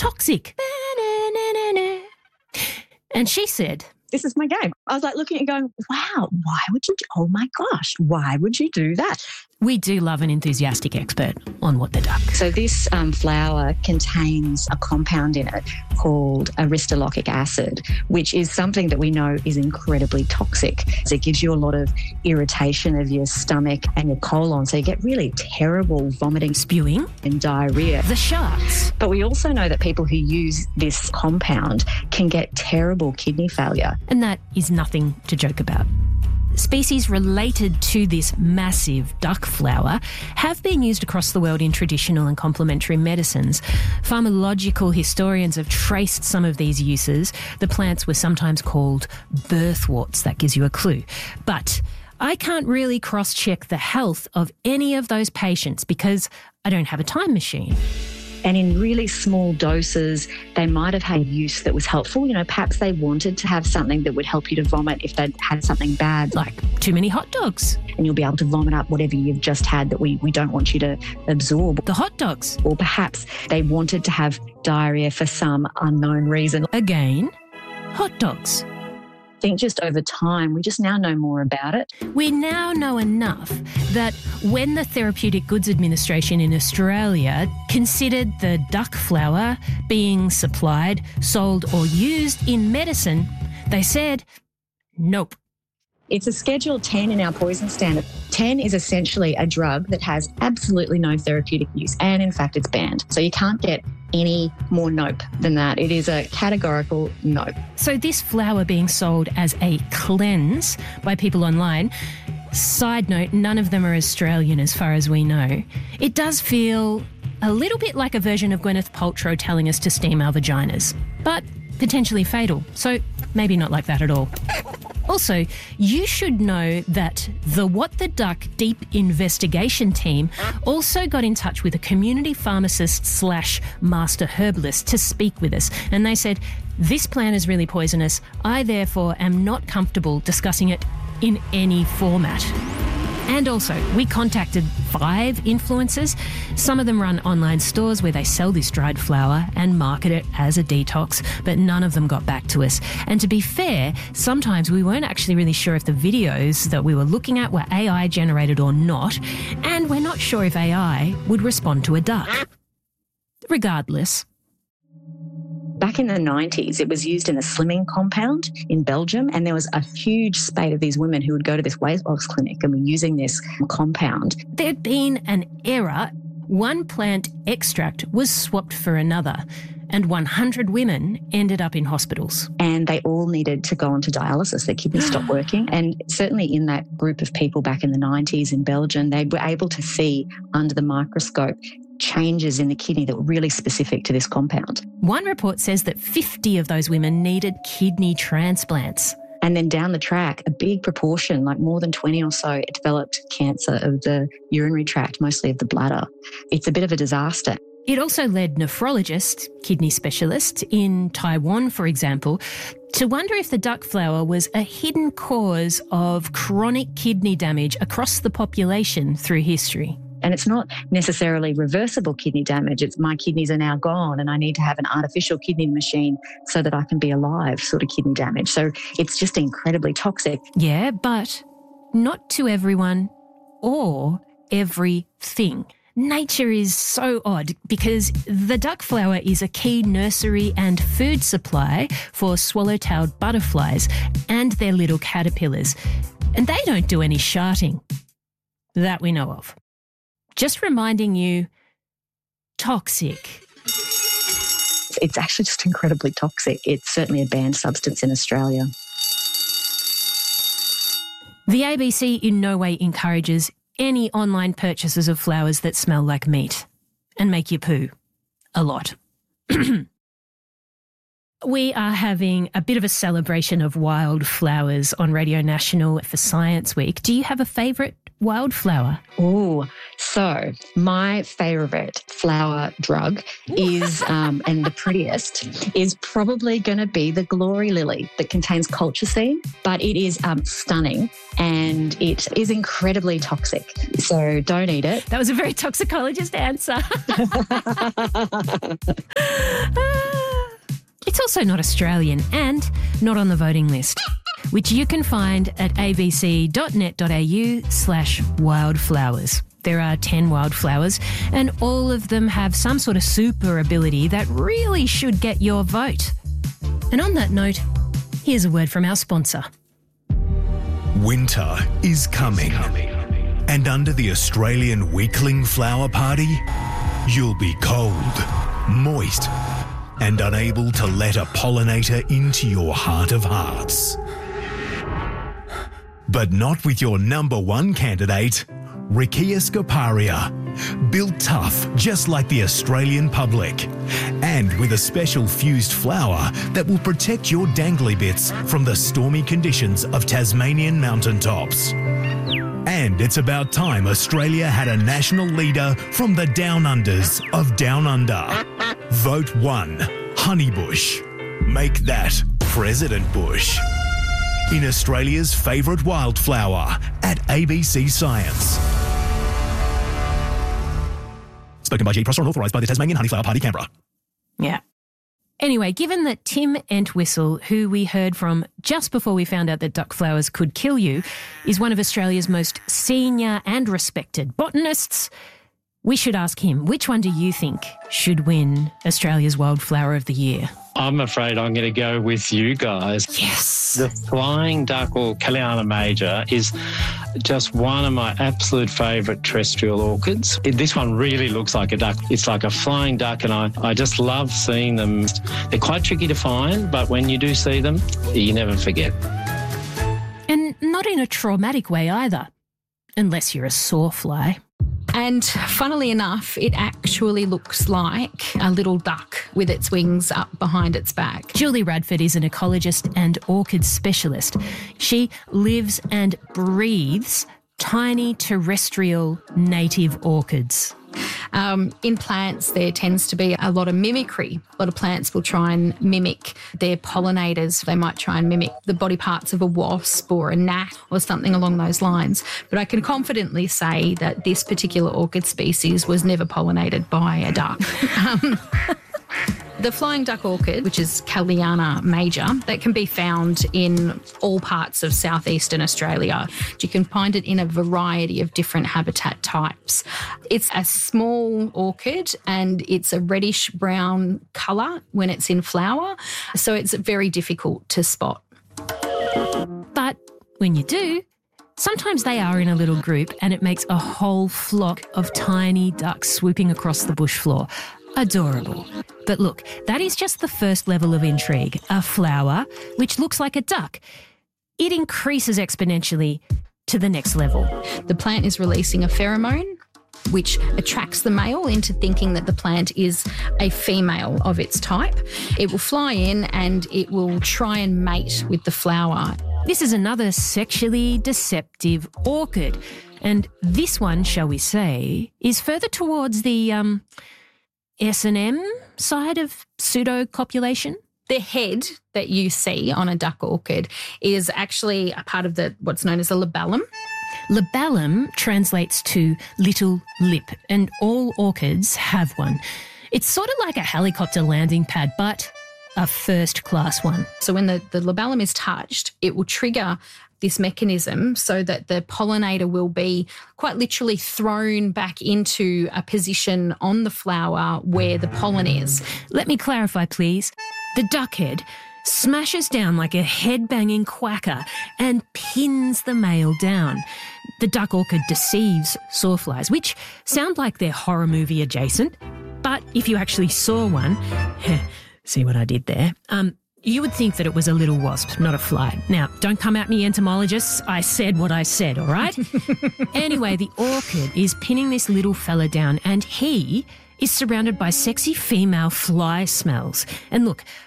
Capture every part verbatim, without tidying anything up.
toxic. And she said, this is my game. I was like looking at it going, wow, why would you do, oh my gosh, why would you do that? We do love an enthusiastic expert on What the Duck. So this um, flour contains a compound in it called aristolochic acid, which is something that we know is incredibly toxic. So it gives you a lot of irritation of your stomach and your colon. So you get really terrible vomiting, spewing and diarrhea. The sharks. But we also know that people who use this compound can get terrible kidney failure. And that is nothing to joke about. Species related to this massive duck flour have been used across the world in traditional and complementary medicines. Pharmacological historians have traced some of these uses. The plants were sometimes called birthworts. That gives you a clue. But I can't really cross-check the health of any of those patients because I don't have a time machine. And in really small doses, they might have had use that was helpful. You know, perhaps they wanted to have something that would help you to vomit if they'd had something bad. Like too many hot dogs. And you'll be able to vomit up whatever you've just had that we, we don't want you to absorb. The hot dogs. Or perhaps they wanted to have diarrhea for some unknown reason. Again, hot dogs. I think just over time, we just now know more about it. We now know enough that when the Therapeutic Goods Administration in Australia considered the duck flour being supplied, sold or used in medicine, they said, nope. It's a Schedule ten in our poison standard. ten is essentially a drug that has absolutely no therapeutic use, and in fact it's banned. So you can't get any more nope than that. It is a categorical nope. So this flour being sold as a cleanse by people online, side note, none of them are Australian as far as we know. It does feel a little bit like a version of Gwyneth Paltrow telling us to steam our vaginas, but potentially fatal. So maybe not like that at all. Also, you should know that the What the Duck Deep Investigation team also got in touch with a community pharmacist slash master herbalist to speak with us. And they said, this plant is really poisonous. I therefore am not comfortable discussing it in any format. And also, we contacted five influencers. Some of them run online stores where they sell this dried flour and market it as a detox, but none of them got back to us. And to be fair, sometimes we weren't actually really sure if the videos that we were looking at were A I generated or not, and we're not sure if A I would respond to a duck. Regardless, back in the nineties, it was used in a slimming compound in Belgium, and there was a huge spate of these women who would go to this weight loss clinic and were using this compound. There'd been an error. One plant extract was swapped for another, and one hundred women ended up in hospitals. And they all needed to go onto dialysis. Their kidneys stopped working. And certainly in that group of people back in the nineties in Belgium, they were able to see under the microscope changes in the kidney that were really specific to this compound. One report says that fifty of those women needed kidney transplants. And then down the track, a big proportion, like more than twenty or so, developed cancer of the urinary tract, mostly of the bladder. It's a bit of a disaster. It also led nephrologists, kidney specialists in Taiwan, for example, to wonder if the duck flour was a hidden cause of chronic kidney damage across the population through history. And it's not necessarily reversible kidney damage. It's my kidneys are now gone and I need to have an artificial kidney machine so that I can be alive sort of kidney damage. So it's just incredibly toxic. Yeah, but not to everyone or everything. Nature is so odd because the duck flour is a key nursery and food supply for swallow-tailed butterflies and their little caterpillars. And they don't do any sharting that we know of. Just reminding you, toxic. It's actually just incredibly toxic. It's certainly a banned substance in Australia. The A B C in no way encourages any online purchases of flowers that smell like meat and make you poo a lot. We are having a bit of a celebration of wildflowers on Radio National for Science Week. Do you have a favourite wildflower? Oh, so my favourite flower drug is, um, and the prettiest, is probably going to be the glory lily that contains colchicine, but it is um, stunning and it is incredibly toxic. So don't eat it. That was a very toxicologist answer. It's also not Australian and not on the voting list, which you can find at abc.net.au slash wildflowers. There are ten wildflowers and all of them have some sort of super ability that really should get your vote. And on that note, here's a word from our sponsor. Winter is coming. And under the Australian Weakling Flower Party, you'll be cold, moist, and unable to let a pollinator into your heart of hearts. But not with your number one candidate, Riccia scoparia. Built tough, just like the Australian public. And with a special fused flower that will protect your dangly bits from the stormy conditions of Tasmanian mountaintops. And it's about time Australia had a national leader from the Down Unders of Down Under. Vote one, Honeybush. Make that President Bush. In Australia's favourite wildflower at A B C Science. Spoken by G. Prosser and authorised by the Tasmanian Honeyflower Party, Canberra. Yeah. Anyway, given that Tim Entwistle, who we heard from just before we found out that duck flowers could kill you, is one of Australia's most senior and respected botanists, we should ask him, which one do you think should win Australia's Wildflower of the Year? I'm afraid I'm going to go with you guys. Yes. The flying duck, or Kelliana major, is just one of my absolute favourite terrestrial orchids. It, this one really looks like a duck. It's like a flying duck, and I, I just love seeing them. They're quite tricky to find, but when you do see them, you never forget. And not in a traumatic way either, unless you're a sawfly. And funnily enough, it actually looks like a little duck with its wings up behind its back. Julie Radford is an ecologist and orchid specialist. She lives and breathes tiny terrestrial native orchids. Um, in plants, there tends to be a lot of mimicry. A lot of plants will try and mimic their pollinators. They might try and mimic the body parts of a wasp or a gnat or something along those lines. But I can confidently say that this particular orchid species was never pollinated by a duck. um, The flying duck orchid, which is Kelliana major, that can be found in all parts of southeastern Australia. You can find it in a variety of different habitat types. It's a small orchid and it's a reddish brown colour when it's in flower, so it's very difficult to spot. But when you do, sometimes they are in a little group and it makes a whole flock of tiny ducks swooping across the bush floor. Adorable. But look, that is just the first level of intrigue. A flower, which looks like a duck. It increases exponentially to the next level. The plant is releasing a pheromone, which attracts the male into thinking that the plant is a female of its type. It will fly in and it will try and mate with the flower. This is another sexually deceptive orchid. And this one, shall we say, is further towards the um, S and M side of pseudo-copulation. The head that you see on a duck orchid is actually a part of the what's known as a labellum. Labellum translates to little lip, and all orchids have one. It's sort of like a helicopter landing pad, but a first-class one. So when the, the labellum is touched, it will trigger this mechanism so that the pollinator will be quite literally thrown back into a position on the flower where the pollen is. Let me clarify, please. The duck head smashes down like a head-banging quacker and pins the male down. The duck orchid deceives sawflies, which sound like they're horror movie adjacent, but if you actually saw one, see what I did there, um, you would think that it was a little wasp, not a fly. Now, don't come at me, entomologists. I said what I said, all right? Anyway, the orchid is pinning this little fella down and he is surrounded by sexy female fly smells. And look,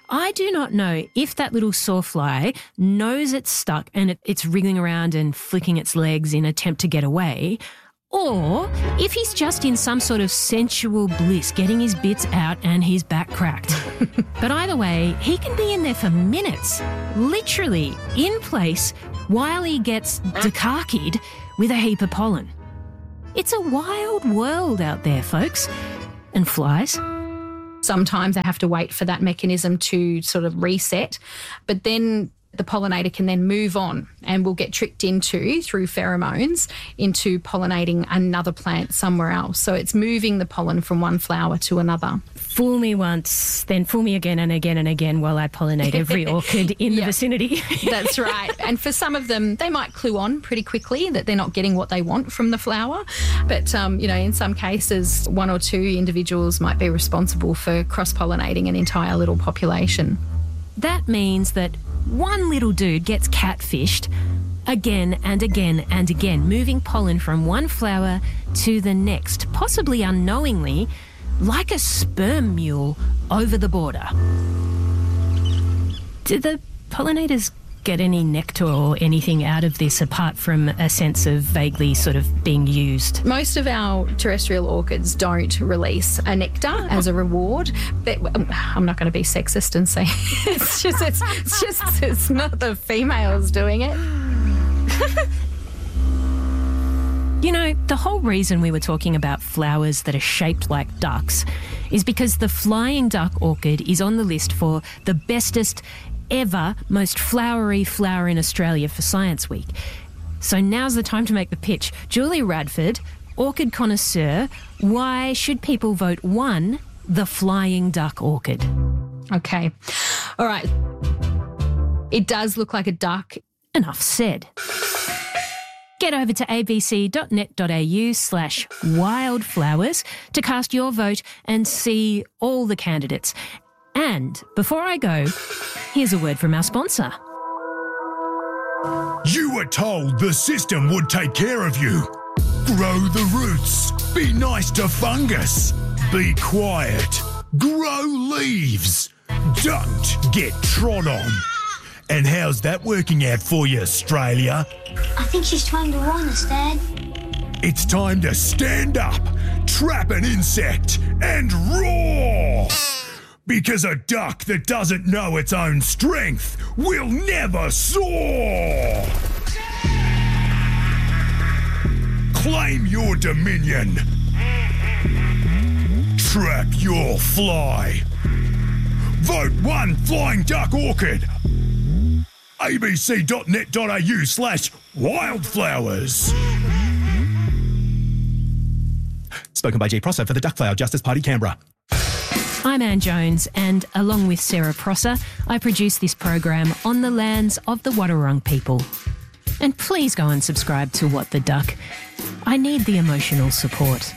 I do not know if that little sawfly knows it's stuck and it, it's wriggling around and flicking its legs in attempt to get away, or if he's just in some sort of sensual bliss, getting his bits out and his back cracked. But either way, he can be in there for minutes, literally in place, while he gets dukakied with a heap of pollen. It's a wild world out there, folks. And flies. Sometimes they have to wait for that mechanism to sort of reset, but then the pollinator can then move on and will get tricked into, through pheromones, into pollinating another plant somewhere else. So it's moving the pollen from one flower to another. Fool me once, then fool me again and again and again while I pollinate every orchid in the Yep. vicinity. That's right. And for some of them, they might clue on pretty quickly that they're not getting what they want from the flower. But, um, you know, in some cases, one or two individuals might be responsible for cross-pollinating an entire little population. That means that one little dude gets catfished again and again and again, moving pollen from one flower to the next, possibly unknowingly, like a sperm mule over the border. Do the pollinators get any nectar or anything out of this apart from a sense of vaguely sort of being used? Most of our terrestrial orchids don't release a nectar as a reward. But I'm not going to be sexist and say it's just it's, it's just it's not the females doing it. You know, the whole reason we were talking about flowers that are shaped like ducks is because the flying duck orchid is on the list for the bestest ever, most flowery flower in Australia for Science Week. So now's the time to make the pitch. Julie Radford, orchid connoisseur, why should people vote one, the flying duck orchid? Okay. All right. It does look like a duck. Enough said. Get over to abc.net.au slash wildflowers to cast your vote and see all the candidates. And before I go, here's a word from our sponsor. You were told the system would take care of you. Grow the roots. Be nice to fungus. Be quiet. Grow leaves. Don't get trod on. And how's that working out for you, Australia? I think she's trying to warn us, Dad. It's time to stand up, trap an insect, and roar! Because a duck that doesn't know its own strength will never soar! Claim your dominion. Trap your fly. Vote one flying duck orchid. abc.net.au slash wildflowers. Spoken by G. Prosser for the Duck Flower Justice Party, Canberra. I'm Anne Jones, and along with Sarah Prosser, I produce this program on the lands of the Wadawurrung people. And please go and subscribe to What the Duck. I need the emotional support.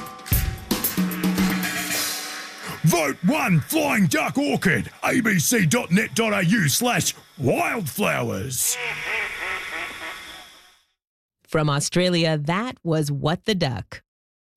Vote one flying duck orchid. abc.net.au slash wildflowers. From Australia, that was What the Duck.